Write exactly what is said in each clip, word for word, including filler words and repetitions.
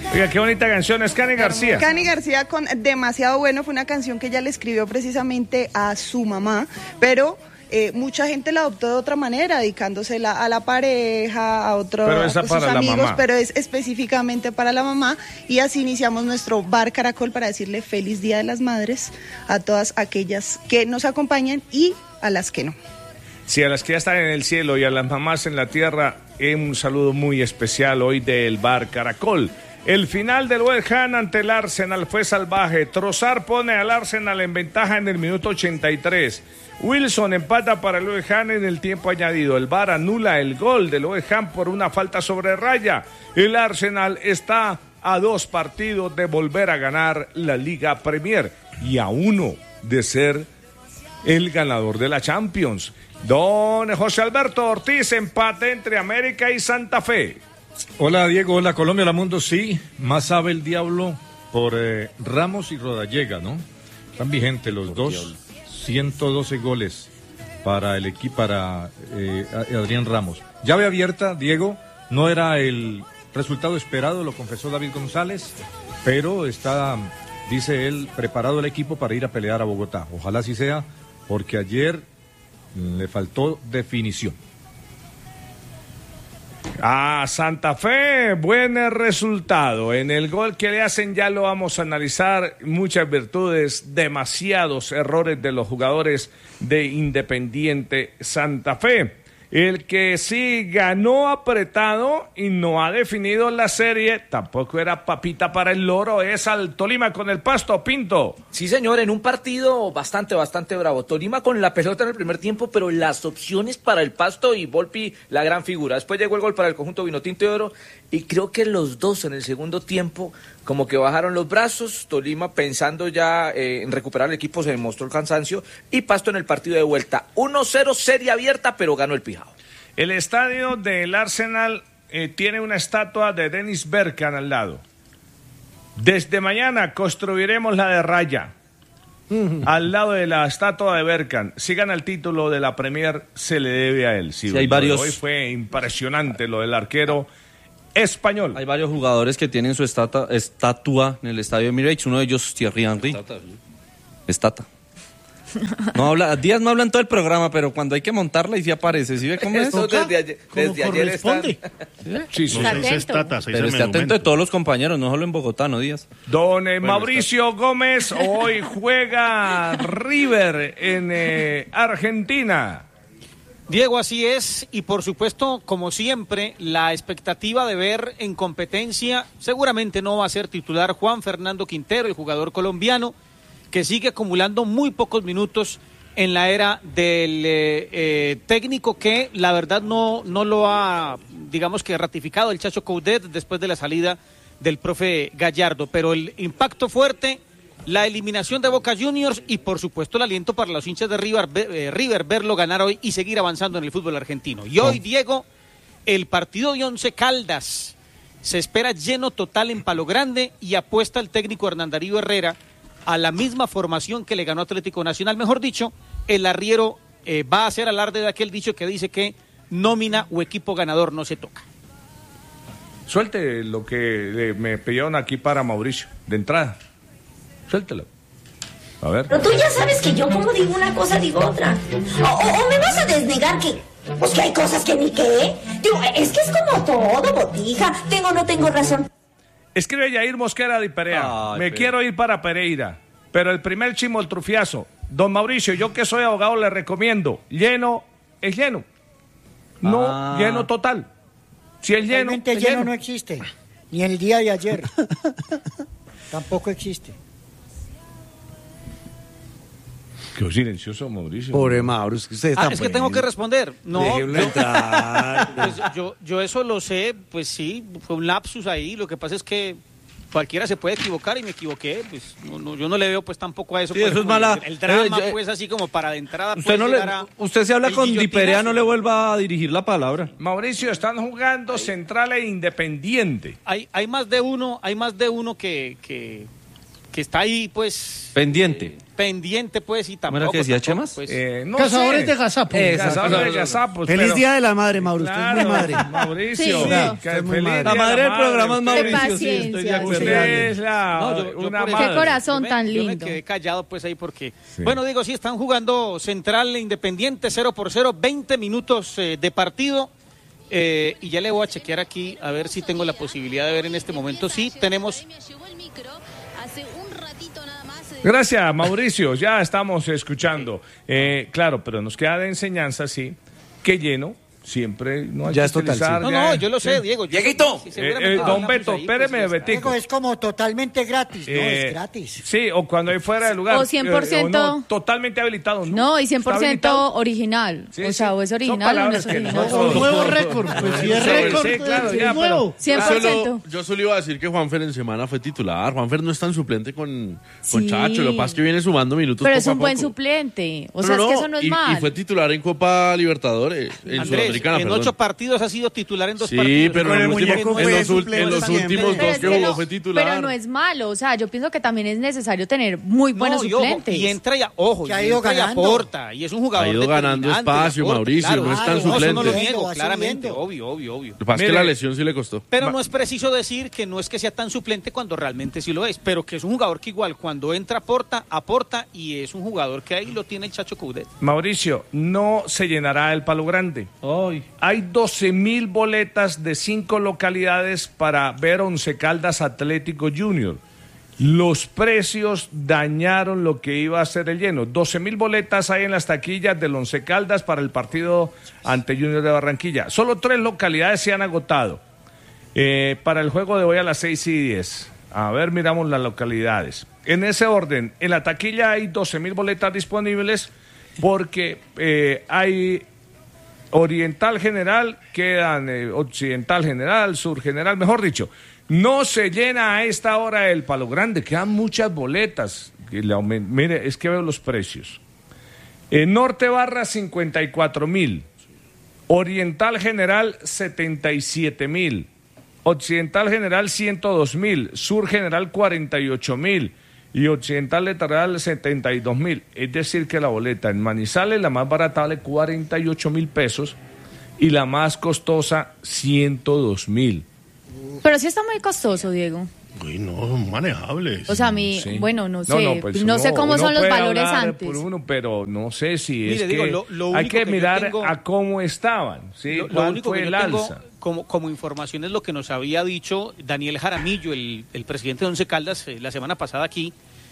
Oiga, qué bonita canción, es Cani García. Cani García con Demasiado Bueno, fue una canción que ella le escribió precisamente a su mamá, pero eh, mucha gente la adoptó de otra manera, dedicándosela a la pareja, a otros pero esa sus para amigos, la mamá. Pero es específicamente para la mamá, y así iniciamos nuestro Bar Caracol para decirle feliz Día de las Madres a todas aquellas que nos acompañan y a las que no. Sí, a las que ya están en el cielo y a las mamás en la tierra, un saludo muy especial hoy del Bar Caracol. El final del West Ham ante el Arsenal fue salvaje. Trossard pone al Arsenal en ventaja en el minuto ochenta y tres. Wilson empata para el West Ham en el tiempo añadido. El V A R anula el gol del West Ham por una falta sobre raya. El Arsenal está a dos partidos de volver a ganar la Liga Premier y a uno de ser el ganador de la Champions. Don José Alberto Ortiz, empate entre América y Santa Fe. Hola Diego, hola Colombia, hola mundo, sí, más sabe el diablo por eh, Ramos y Rodallega, ¿no? Están vigentes los por dos, diablo. ciento doce goles para el equipo, para eh, Adrián Ramos. Llave abierta, Diego, no era el resultado esperado, lo confesó David González, pero está, dice él, preparado el equipo para ir a pelear a Bogotá. Ojalá así sea, porque ayer le faltó definición. Ah, Santa Fe, buen resultado. En el gol que le hacen ya lo vamos a analizar. Muchas virtudes, demasiados errores de los jugadores de Independiente Santa Fe. El que sí ganó apretado y no ha definido la serie, tampoco era papita para el loro, es al Tolima con el Pasto, Pinto. Sí, señor, en un partido bastante, bastante bravo. Tolima con la pelota en el primer tiempo, pero las opciones para el Pasto y Volpi, la gran figura. Después llegó el gol para el conjunto Vinotinto de Oro y creo que los dos en el segundo tiempo como que bajaron los brazos. Tolima pensando ya eh, en recuperar el equipo, se demostró el cansancio, y Pasto en el partido de vuelta. uno cero, serie abierta, pero ganó el Pijao. El estadio del Arsenal eh, tiene una estatua de Dennis Bergkamp al lado. Desde mañana construiremos la de Raya, uh-huh. al lado de la estatua de Bergkamp. Si gana el título de la Premier, se le debe a él. Sí, sí, hay varios... Hoy fue impresionante lo del arquero español. Hay varios jugadores que tienen su estatua, estatua en el estadio Emirates, uno de ellos Thierry Henry. Estata. Estata. No habla, Díaz no habla en todo el programa, pero cuando hay que montarla y sí aparece, ¿sí ve cómo es? Eso desde ayer, desde ayer están... Sí, sí, no, se dice estata, se dice pero esté atento de todos los compañeros, no solo en Bogotá, ¿no, Díaz? Don eh, Mauricio Gómez, hoy juega River en eh, Argentina. Diego, así es, y por supuesto, como siempre, la expectativa de ver en competencia, seguramente no va a ser titular Juan Fernando Quintero, el jugador colombiano, que sigue acumulando muy pocos minutos en la era del eh, eh, técnico que la verdad no, no lo ha, digamos que ratificado el Chacho Coudet después de la salida del profe Gallardo, pero el impacto fuerte, la eliminación de Boca Juniors y por supuesto el aliento para los hinchas de River, eh, River verlo ganar hoy y seguir avanzando en el fútbol argentino. Y hoy, Diego, el partido de Once Caldas se espera lleno total en Palo Grande y apuesta el técnico Hernán Darío Herrera a la misma formación que le ganó Atlético Nacional. Mejor dicho, el arriero eh, va a hacer alarde de aquel dicho que dice que nómina o equipo ganador no se toca. Suelte lo que eh, me pidieron aquí para Mauricio, de entrada. Suéltelo. A ver. Pero tú ya sabes que yo como digo una cosa, digo otra. O, o, o me vas a desnegar que... Pues que hay cosas que ni qué. Digo, es que es como todo, botija. Tengo o no tengo razón. Escribe Yair Mosquera de Perea. Ay, me pero... quiero ir para Pereira, pero el primer chimoltrufiazo. Don Mauricio, yo que soy abogado le recomiendo. Lleno es lleno. No ah. lleno total. Si es lleno, Realmente es lleno, lleno no existe. Ni el día de ayer. Tampoco existe. Qué silencioso, Mauricio. Pobre Mauricio. Usted está ah, es que tengo que responder. No, yo, pues, yo, yo eso lo sé, pues sí, fue un lapsus ahí. Lo que pasa es que cualquiera se puede equivocar y me equivoqué. Pues no, no, yo no le veo pues tampoco a eso. Sí, pues, eso es mala. El, el drama, eh, pues así como para de entrada. Usted, pues, no le, a, usted se habla con Di Perea, no le vuelva a dirigir la palabra. Mauricio, están jugando hay, Central e Independiente. Hay, hay más de uno, hay más de uno que... que que está ahí, pues... Pendiente. Pendiente, pues, y tampoco... ¿Cómo era que decía tampoco, Chemas? Pues, Eh, no Cazadores sé. de gazapos. Eh, Cazadores de gazapos. Feliz pero- Día de la Madre, Mauro. Usted Claro, es muy madre. Mauricio. Sí, que- no. que Usted es muy feliz madre. día La madre del programa es usted- Mauricio, sí, paciencia, estoy de sí, acuerdo. Usted es la, No, yo- yo una por eso- madre. Qué corazón yo me- tan Yo me lindo. quedé callado, pues, ahí porque... Sí. Bueno, digo, sí, están jugando Central e Independiente cero por cero, veinte minutos eh, de partido. Eh, y ya le voy a chequear aquí a ver si tengo la posibilidad de ver en este momento. Sí, tenemos... Gracias, Mauricio. Ya estamos escuchando. Eh, claro, pero nos queda de enseñanza, sí, que lleno siempre no hay Ya que es total, utilizar. sí. No, ya- no, yo lo sé, sí. Diego. yo- Dieguito. sí, Eh, seguramente eh, lo don hablamos Beto, ahí, espéreme, pues, ya está. Betico. Diego, es como totalmente gratis. No, Eh, es gratis. Sí, o cuando hay fuera de lugar. O cien por ciento. eh, o no, totalmente habilitado. No, No, y cien por ¿Está ciento habilitado? original. Sí, o sí. sea, o es Son original o no palabras es que original. nosotros- Un nuevo récord. Pues si es Sí, récord, sí, pues, claro, es ya, nuevo. cien por ciento. Solo- yo solo iba a decir que Juanfer en semana fue titular. Juanfer no es tan suplente con, con Sí. Chacho. Lo que pasa es que viene sumando minutos Pero poco es a un buen poco. suplente. O No, sea, no, es que eso no es y, mal. y fue titular en Copa Libertadores, en Andrés, Sudamericana, en perdón. ocho partidos ha sido titular en dos Sí, partidos. pero Con en, el el último- muñeco en fue los, ul- suplente en los siempre. últimos Pero dos es que que jugó no- fue titular. Pero no es malo. O sea, yo pienso que también es necesario tener muy No, buenos y ojo, suplentes. y entra y, ojo, Que y ha ido entra y ganando. aporta, y es un jugador Ha ido ganando determinante, espacio, y aporta, Mauricio, claro. no es tan Claro, eso no lo suplente. niego, Va claramente, subiendo. obvio, obvio, obvio. Lo que pasa es que Mire. la lesión sí le costó. Pero no es preciso decir que no es que sea tan suplente cuando realmente sí lo es, pero que es un jugador que igual cuando entra aporta, aporta y es un jugador que ahí lo tiene el Chacho Coudet. Mauricio, no se llenará el Palo Grande. Ay. Hay doce mil boletas de cinco localidades para ver Once Caldas Atlético Junior. Los precios dañaron lo que iba a ser el lleno. doce mil boletas hay en las taquillas del Once Caldas para el partido ante Junior de Barranquilla. Solo tres localidades se han agotado. Eh, para el juego de hoy a las seis y diez. A ver, miramos las localidades. En ese orden, en la taquilla hay doce mil boletas disponibles porque eh, hay Oriental General, quedan eh, Occidental General, Sur General, mejor dicho. No se llena a esta hora el Palo Grande, quedan muchas boletas. Que le aumen- Mire, es que veo los precios. En Norte Barra, cincuenta y cuatro mil. Oriental General, setenta y siete mil. Occidental General, ciento dos mil. Sur General, cuarenta y ocho mil. Y Occidental Litoral, setenta y dos mil. Es decir, que la boleta en Manizales, la más barata, vale cuarenta y ocho mil pesos. Y la más costosa, ciento dos mil. Pero sí está muy costoso, Diego. Uy, no, son manejables. O sea, a mí, Sí. bueno, no sé. No, pues sé uno- cómo uno son los puede valores hablar antes. por uno, pero no sé si Mire, es digo, que lo- lo hay único que que yo mirar tengo- a cómo estaban, ¿sí? Lo, lo ¿Cuál único fue que el yo tengo alza? como, como información es lo que nos había dicho Daniel Jaramillo, el, el presidente de Once Caldas, eh, la semana pasada aquí,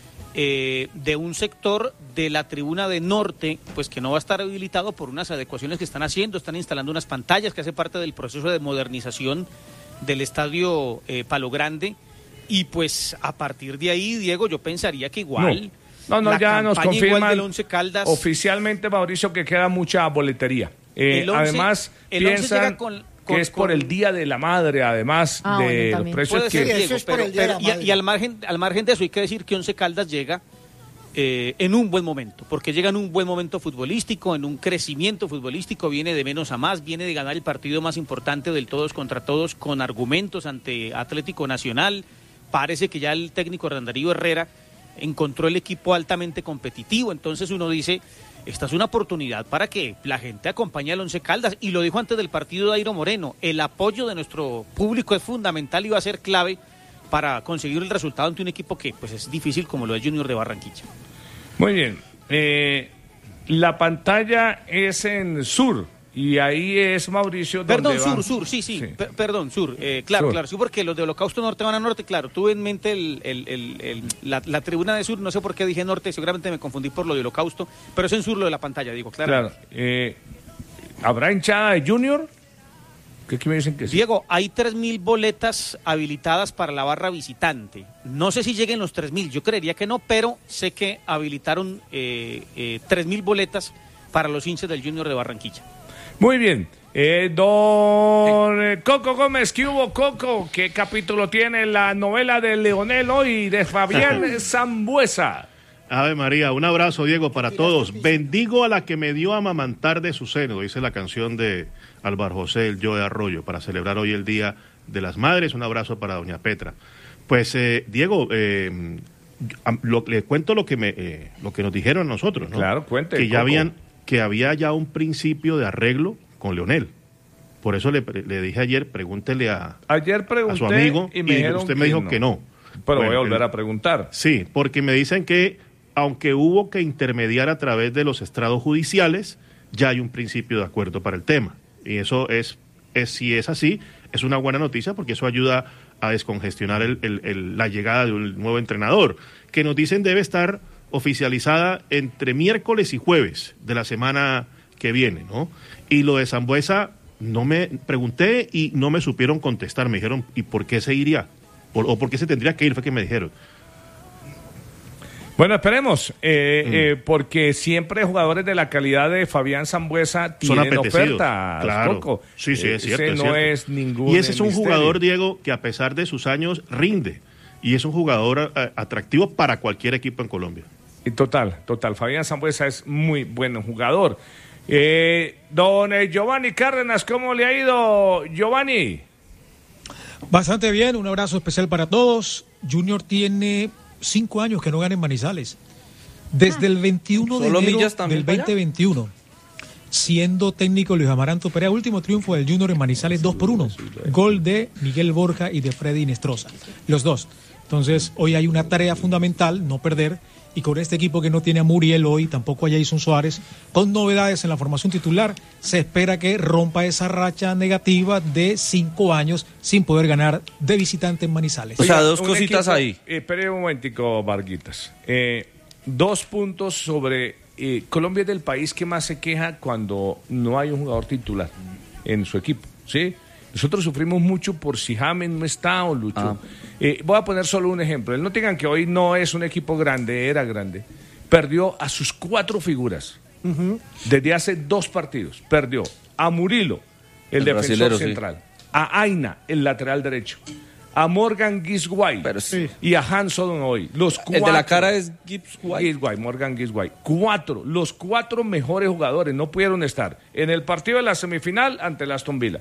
eh, de un sector de la tribuna de norte, pues que no va a estar habilitado por unas adecuaciones que están haciendo, están instalando unas pantallas que hace parte del proceso de modernización del estadio eh, Palo Grande, y pues a partir de ahí, Diego, yo pensaría que igual... No, no, la ya nos campaña igual confirman del Once Caldas, oficialmente, Mauricio, que queda mucha boletería. Eh, El once- además, el once piensan llega con- con- que es por con- el Día de la Madre, además Ah, de bueno, los también. precios Puede que... ser, Sí, eso Diego, es por pero- el Día de pero- la y, Madre. y al margen, al margen de eso hay que decir que Once Caldas llega eh, en un buen momento, porque llega en un buen momento futbolístico, en un crecimiento futbolístico, viene de menos a más, viene de ganar el partido más importante del todos contra todos con argumentos ante Atlético Nacional. Parece que ya el técnico Hernán Herrera encontró el equipo altamente competitivo, entonces uno dice, esta es una oportunidad para que la gente acompañe al Once Caldas, y lo dijo antes del partido Dairo Moreno, el apoyo de nuestro público es fundamental y va a ser clave para conseguir el resultado ante un equipo que pues es difícil como lo es Junior de Barranquilla. Muy bien. Eh, la pantalla es en Sur, y ahí es Mauricio donde Perdón, va- sur, sur, sí, sí, Sí. per- perdón, sur, eh, claro, Sur. claro, sí, porque los de Holocausto Norte van a Norte, claro, tuve en mente el, el- el- el- la, la tribuna de Sur, no sé por qué dije Norte, seguramente me confundí por lo de Holocausto, pero es en Sur lo de la pantalla, digo, claro. Claro. Eh, ¿Habrá hinchada de Junior? ¿Qué, qué me dicen que sí? Diego, hay tres mil boletas habilitadas para la barra visitante. No sé si lleguen los tres mil, yo creería que no, pero sé que habilitaron eh, eh, tres mil boletas para los hinchas del Junior de Barranquilla. Muy bien. Eh, don eh, Coco Gómez, ¿qué hubo, Coco? ¿Qué capítulo tiene la novela de Leonel hoy de Fabián Zambuesa? Ave María, un abrazo, Diego, para todos. Bendigo a la que me dio a amamantar de su seno, dice la canción de Álvaro José, el Yo de Arroyo, para celebrar hoy el Día de las Madres. Un abrazo para doña Petra. Pues, eh, Diego, eh, lo, le cuento lo que me eh, lo que nos dijeron a nosotros, ¿no? Claro, cuente. Que ya Coco. habían que había ya un principio de arreglo con Leonel. Por eso le, le dije ayer, pregúntele a, ayer pregunté a su amigo y, me y usted me que dijo no. que no. Pero Bueno, voy a volver el- a preguntar. Sí, porque me dicen que aunque hubo que intermediar a través de los estrados judiciales, ya hay un principio de acuerdo para el tema. Y eso es, es si es así, es una buena noticia porque eso ayuda a descongestionar el- el- el- la llegada de un nuevo entrenador, que nos dicen debe estar oficializada entre miércoles y jueves de la semana que viene, ¿no? Y lo de Sambuesa, no me pregunté y no me supieron contestar. Me dijeron, ¿y por qué se iría? O, o por qué se tendría que ir, fue que me dijeron. Bueno, esperemos, eh, Mm. eh, porque siempre jugadores de la calidad de Fabián Sambuesa Son tienen apetecidos. oferta. Claro. Coco. Sí, sí, Eh, es cierto. ese es no cierto. es ningún Y ese es un misterio. jugador, Diego, que a pesar de sus años rinde. Y es un jugador eh, atractivo para cualquier equipo en Colombia. Y total, total. Fabián Sambuesa es muy buen jugador. Eh, don eh, Giovanni Cárdenas, ¿cómo le ha ido, Giovanni? Bastante bien, un abrazo especial para todos. Junior tiene cinco años que no gana en Manizales. Desde el veintiuno de ¿Solo enero Millas también del para allá? veinte veintiuno, siendo técnico Luis Amaranto Perea, último triunfo del Junior en Manizales dos por uno. Gol de Miguel Borja y de Freddy Nestroza, los dos. Entonces, hoy hay una tarea fundamental, no perder, y con este equipo que no tiene a Muriel hoy, tampoco a Jason Suárez, con novedades en la formación titular, se espera que rompa esa racha negativa de cinco años sin poder ganar de visitante en Manizales. O sea, dos Un cositas equipo- ahí. Eh, espere un momentico, Varguitas. Eh, dos puntos sobre... eh, Colombia es del país que más se queja cuando no hay un jugador titular en su equipo, ¿sí? Nosotros sufrimos mucho por si James no está o Lucho. Ah. Eh, voy a poner solo un ejemplo. El Nottingham, que hoy no es un equipo grande, era grande, perdió a sus cuatro figuras desde hace dos partidos. Perdió a Murilo, el, El defensor brasilero, sí. central, a Aina, el lateral derecho, a Morgan Gisguay Pero sí. y a Hanson hoy. Los El cuatro. de la cara es Gibbs White. Gisguay, Morgan Gisguay. Cuatro, los cuatro mejores jugadores no pudieron estar en el partido de la semifinal ante el Aston Villa.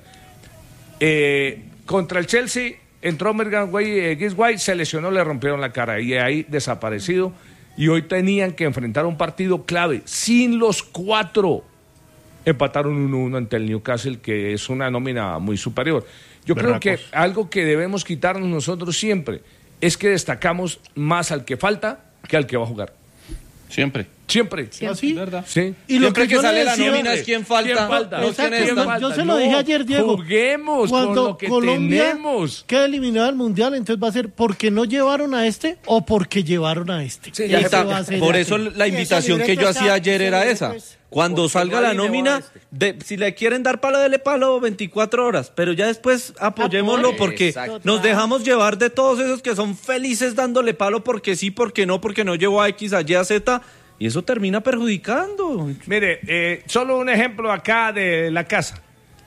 Eh, contra el Chelsea entró Morgan eh, Gisguay, se lesionó, le rompieron la cara y ahí desaparecido. Y hoy tenían que enfrentar un partido clave sin los cuatro. Empataron uno uno ante el Newcastle, que es una nómina muy superior. Yo creo que Berracos. algo que debemos quitarnos nosotros siempre es que destacamos más al que falta que al que va a jugar. Siempre. Siempre. ¿Así? ¿Verdad? Sí. Y lo Siempre que que yo le sale la decía- nómina es quién falta. ¿Quién falta? No, Exacto, quién yo- está. yo se lo dije ayer, Diego. Juguemos con Cuando lo que Colombia tenemos. queda eliminado del mundial, entonces va a ser porque no llevaron a este o porque llevaron a este. Sí, Y ya Ese ta- va a ser por así. eso la Y ese invitación que libreto yo está- hacía ayer ese era libreto esa. es- Cuando Porque salga no la hay, le voy a nómina, este. de, si le quieren dar palo, dele palo veinticuatro horas, pero ya después apoyémoslo Apoye. porque Exacto. nos dejamos llevar de todos esos que son felices dándole palo porque sí, porque no, porque no llevó a X, a Y, a Z, y eso termina perjudicando. Mire, eh, solo un ejemplo acá de la casa.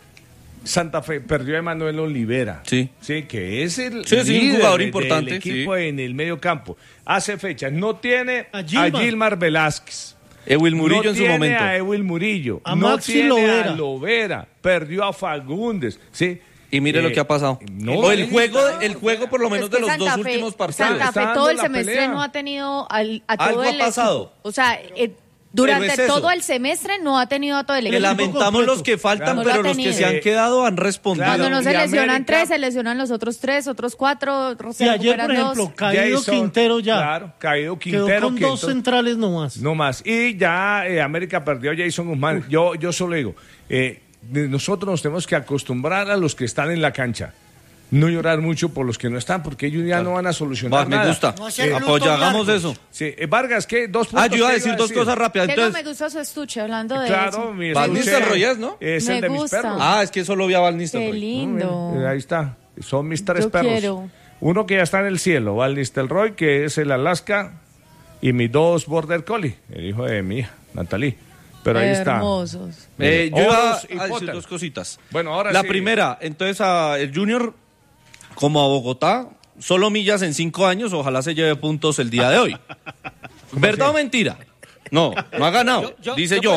Santa Fe perdió a Emanuel Olivera. Sí. Sí, que es el Sí, sí, un líder jugador de- importante, del equipo sí. en el medio campo. Hace fecha. No tiene A a Gilmar. Gilmar, Velázquez. Ewil Murillo no en su tiene momento. a Ewil Murillo. A no Maxi tiene Lovera. a Lovera. Perdió a Fagundes. ¿sí? Y mire Eh, lo que ha pasado. no, o el ahí juego, está. el juego por lo menos Es que de los Santa dos Fe- últimos partidos. Santa Está Fe dando todo el la semestre pelea. no ha tenido al- a todo Algo ha el pasado. equipo. O sea, eh, durante Pero es eso. todo el semestre no ha tenido a todo el Que equipo. lamentamos completo. los que faltan, Claro. pero No lo ha los que se tenido. han quedado han respondido. Cuando no Y se lesionan América- tres, se lesionan los otros tres, otros cuatro, se Y ayer, recuperan por ejemplo, dos. caído Jason, Quintero ya. Claro, caído Quedó Quintero. con que dos entonces- centrales nomás. No más. Y ya eh, América perdió a Jason Guzmán. Yo, yo solo digo, eh, de- nosotros nos tenemos que acostumbrar a los que están en la cancha. No llorar mucho por los que no están, porque ellos ya no van a solucionar Va, me nada. gusta. No hacer luto Apoya, hagamos largo. eso. Sí, eh, Vargas, ¿qué? Dos puntos. Ah, yo iba a ¿qué decir dos cosas rápidas. Diego, me Entonces, gustó su estuche hablando de Claro, eso. mi Van estuche Nistelrooy, ¿no? Es Me el de mis gusta. perros. ah, es que solo vi a Val Qué Nistelrooy. lindo. Eh, Ahí está. Son mis tres Yo perros. quiero. Uno que ya está en el cielo, Val Nistelrooy, que es el Alaska, y mis dos Border Collie, el hijo de mi hija, Natalie. Pero ahí está. Hermosos. Eh, yo iba Oros y a decir Potter. dos cositas. Bueno, ahora La sí. primera, entonces a el Junior, como a Bogotá, solo millas en cinco años, ojalá se lleve puntos el día de hoy. ¿Verdad o mentira? No, no ha ganado, Yo- yo- dice yo Giovanni. prefiero-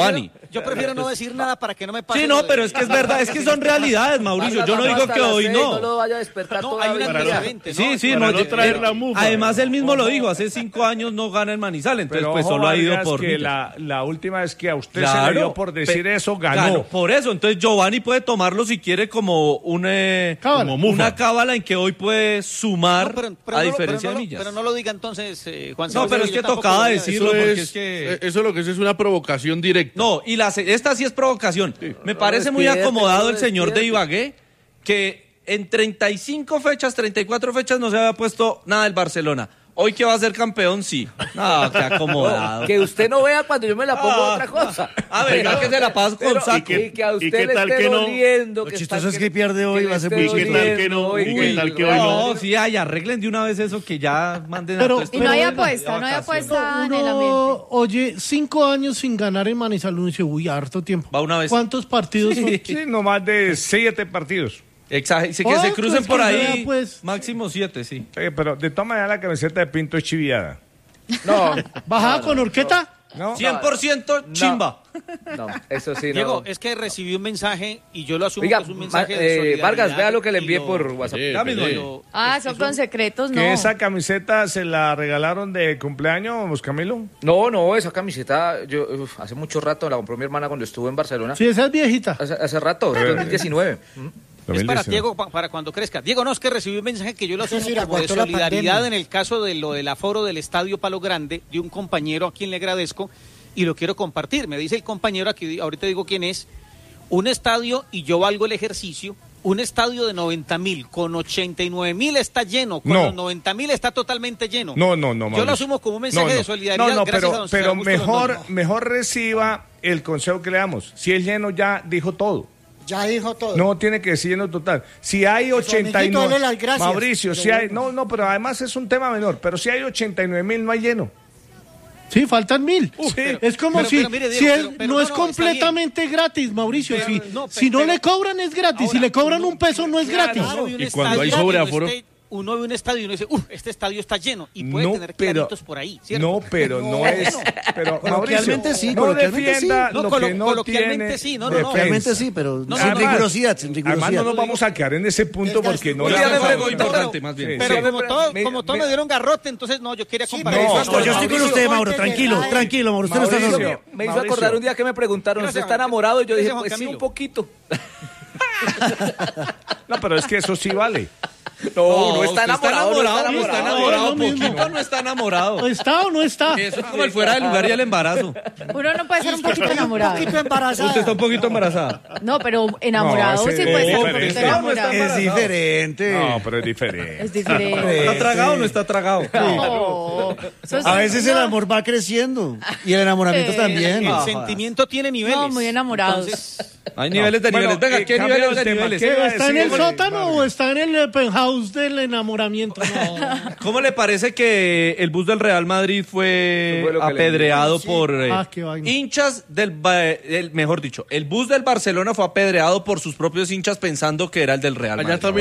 Yo prefiero no decir nada para que no me pase. Sí, no, pero es que es verdad, es que son realidades, Mauricio. Yo no digo que hoy no. No lo vaya a despertar No, hay un todavía. antecedente, ¿no? Sí, sí, Para no, no traer eh, la mufa. además él mismo lo dijo, hace cinco años no gana el Manizales, entonces Pero pues ojo, solo ha ido Vargas, por que Millas. la, la última vez que a usted se Claro, le dio por decir pe- eso, ganó. Por eso, entonces Giovanni puede tomarlo si quiere como, un, eh, Cábala. como una cábala en que hoy puede sumar No, pero- pero a no lo- diferencia pero no de lo- Millas. Pero no lo diga entonces, eh, Juan No, Sebastián, pero es yo que tampoco tocaba lo voy a decirlo Eso porque es, es que... eh, eso lo que es es una provocación directa. No, y la, se- esta sí es provocación. Me parece muy despierte, acomodado no el señor de despierte. Ibagué, que en treinta y cinco fechas, treinta y cuatro fechas no se había puesto nada del Barcelona. Hoy que va a ser campeón, sí. No, qué acomodado. Que usted no vea cuando yo me la pongo Ah. otra cosa. A ver, ya que se la pasa con Pero- saco. y que, y que a ¿Y usted qué le tal esté que no? doliendo. Lo que chistoso está- es que pierde hoy, le va a ser esté muy ¿Y qué tal que no? doliendo, ¿Y qué uy, tal que hoy No, no? sí, ay, arreglen de una vez eso que ya manden a Pero- todo esto. Y no hay Pero, apuesta, no hay apuesta en el Uno, ambiente. oye, cinco años sin ganar en Manizales, uno dice, uy, harto tiempo. Va una vez. ¿Cuántos partidos son? Sí, no más de siete partidos. Exacto, que Oh, se crucen pues por que ahí, vea, pues. máximo siete, sí. Sí, pero de todas maneras la camiseta de Pinto es chiviada. No, ¿Bajada con horqueta? ¿No? cien por ciento chimba. no, eso sí, no. Diego, es que recibí un mensaje y yo lo asumo Oiga, que es un Ma- mensaje de eh, solidaridad. Vargas, vea lo que le y envié lo- por WhatsApp. Sí, Ya mismo sí. lo- Ah, eso con secretos, no. ¿Que esa camiseta se la regalaron de cumpleaños, Camilo? No, no, esa camiseta, yo uf, hace mucho rato la compró mi hermana cuando estuvo en Barcelona. Sí, esa es viejita. Hace, hace rato, dos mil diecinueve. Es para Diego, pa- para cuando crezca. Diego, no, es que recibí un mensaje que yo lo Eso asumo sí, como de aguantó la solidaridad pandemia. en el caso de lo del aforo del Estadio Palo Grande, de un compañero a quien le agradezco y lo quiero compartir. Me dice el compañero, aquí ahorita digo quién es, un estadio, y yo valgo el ejercicio, un estadio de noventa mil, con ochenta y nueve mil está lleno, con No. los noventa mil está totalmente lleno. No, no, no. Yo Mauricio. lo asumo como un mensaje No, no. de solidaridad. No, no, gracias pero, a don pero Augusto mejor, Londoño. mejor reciba el consejo que le damos. Si es lleno, ya dijo todo. Ya dijo todo. No tiene que decir lleno total. Si hay Su ochenta y amiguito, nueve... dale las gracias. Mauricio, Pero si hay... bueno. No, no, pero además es un tema menor. Pero si hay ochenta y nueve mil, no hay lleno. Sí, faltan mil. Sí. Es como pero- si, pero mire, Diego, si pero- él pero no, no, es no, completamente gratis, Mauricio. Pero- si no, si no pero- le cobran es gratis. Ahora, si le cobran uno- un peso no es gratis. Uno ve un Y estadio cuando hay y uno sobreaforo- esté- Uno ve un estadio y uno dice, uff, este estadio está lleno. Y puede No, tener pero- claritos por ahí, ¿cierto? No, pero no es... Pero, Mauricio, Coloquialmente sí, no coloquialmente defienda sí. No, lo colo- que no coloquialmente tiene sí, no, no, no. Realmente defensa. sí, pero No, sin no, no. rigurosidad, sin Además, rigurosidad. no nos vamos a quedar en ese punto porque no Un le día me vamos a- preguntó, importante, más bien. Sí, Pero sí. como todo, Me- como todo me- me dieron garrote, entonces no, yo quería Sí, compartir. no, esto. no, yo estoy con Mauricio, usted, Mauro, Montes de tranquilo, Rae. tranquilo, Mauro, usted no está Mauricio, solo. Me hizo Mauricio. acordar un día que me preguntaron, ¿usted Gracias, está enamorado? Y yo dije, gracias, Juan pues sí, Camilo. un poquito. No, pero es que eso sí vale. No, no está usted enamorado, no está no está enamorado. enamorado, Es lo mismo. poquito no está enamorado. ¿Está o no está? Eso es como el fuera del lugar y el embarazo. Uno no puede ser un poquito Un enamorado. poquito embarazada. Usted está un poquito embarazada. No, pero enamorado No, ese- sí puede ser no, un pero poquito ese- enamorado. Es diferente. No, pero es diferente. Es diferente. ¿Está tragado o no está tragado? No, eso es- A veces el no. amor va creciendo y el enamoramiento Sí. también. El sentimiento tiene niveles. No, muy enamorados. Entonces, Hay niveles de Bueno, niveles. Venga, eh, ¿qué cambia niveles el de tema. niveles? ¿Qué iba a ¿Está en decir, el sótano Vargas? o está en el penthouse del enamoramiento? No. ¿Cómo le parece que el bus del Real Madrid fue Eso fue lo que le apedreado Sí. por eh, Ah, qué vaina. hinchas del, Ba- del... Mejor dicho, el bus del Barcelona fue apedreado por sus propios hinchas pensando que era el del Real Allá Madrid. también